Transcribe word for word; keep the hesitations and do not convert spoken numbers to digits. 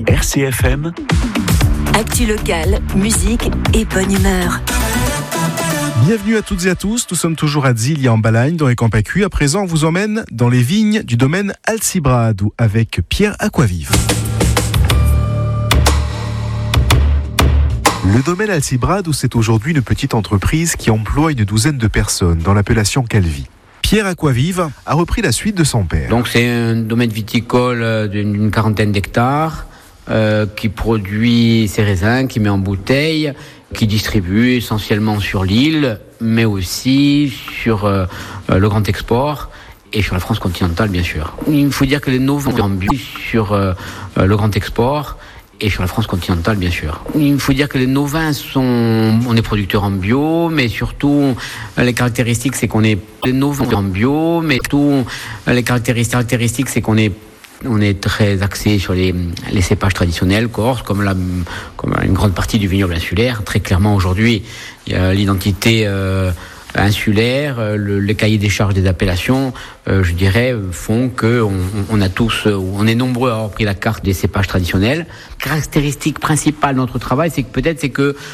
R C F M. Actu locale, musique et bonne humeur. Bienvenue à toutes et à tous, nous sommes toujours à Zilly en Balagne dans les Campacuis. À présent, on vous emmène dans les vignes du domaine Alcibrado avec Pierre Aquavive. Le domaine Alcibrado, c'est aujourd'hui une petite entreprise qui emploie une douzaine de personnes dans l'appellation Calvi. Pierre Aquavive a repris la suite de son père. Donc c'est un domaine viticole d'une quarantaine d'hectares euh, qui produit ses raisins, qui met en bouteille, qui distribue essentiellement sur l'île, mais aussi sur euh, le grand export et sur la France continentale, bien sûr. Il faut dire que les nos vins sont en bio sur euh, le grand export et sur la France continentale, bien sûr. Il faut dire que les nos vins sont... On est producteurs en bio, mais surtout, les caractéristiques, c'est qu'on est... Les nos vins en bio, mais surtout, les caractéristiques, c'est qu'on est... On est très axé sur les, les cépages traditionnels corses, comme, la, comme une grande partie du vignoble insulaire. Très clairement, aujourd'hui, il y a l'identité euh, insulaire, le, les cahiers des charges des appellations, euh, je dirais, font que on, on a tous, on est nombreux à avoir pris la carte des cépages traditionnels. Caractéristique principale de notre travail, c'est que peut-être c'est que